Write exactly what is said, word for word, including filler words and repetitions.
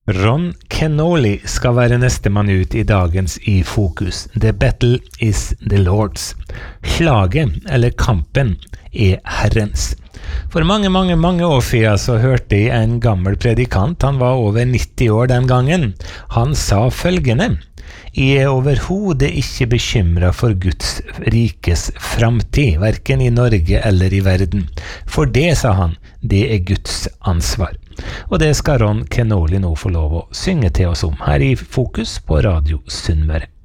Ron Kenoly skal være neste mann ut i dagens I Fokus. The battle is the Lord's. Slaget, eller kampen, er Herrens. For mange, mange, mange år siden så hørte jeg en gammel predikant, han var over nitti år den gangen. Han sa følgende: «Jeg er overhodet ikke bekymret for Guds rikes framtid, hverken i Norge eller i verden. For det, sa han, det er Guds ansvar.» Og det skal Ron Kenoly nå få lov å synge til oss om her I Fokus på Radio Sunnmøre.